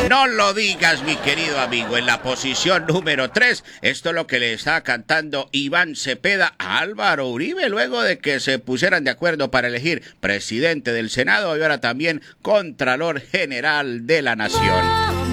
No lo digas, mi querido amigo. En la posición número 3, esto es lo que le está cantando Iván Cepeda a Álvaro Uribe, luego de que se pusieran de acuerdo para elegir presidente del Senado y ahora también Contralor General de la Nación.